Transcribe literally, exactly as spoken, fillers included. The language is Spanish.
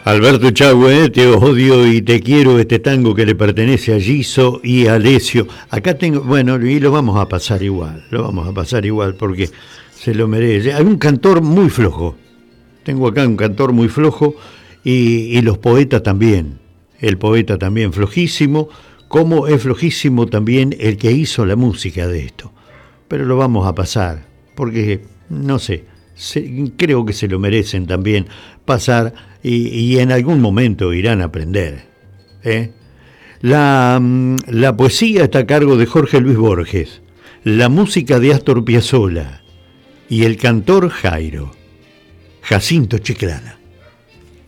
Alberto Echagüe, te odio y te quiero, este tango que le pertenece a Giso y a Alessio. Acá tengo, bueno, y lo vamos a pasar igual, lo vamos a pasar igual porque se lo merece. Hay un cantor muy flojo, tengo acá un cantor muy flojo y, y los poetas también, el poeta también flojísimo, como es flojísimo también el que hizo la música de esto. Pero lo vamos a pasar, porque, no sé, se, creo que se lo merecen también pasar y, y en algún momento irán a aprender. ¿eh? La, la poesía está a cargo de Jorge Luis Borges, la música de Astor Piazzolla y el cantor Jairo, Jacinto Chiclana.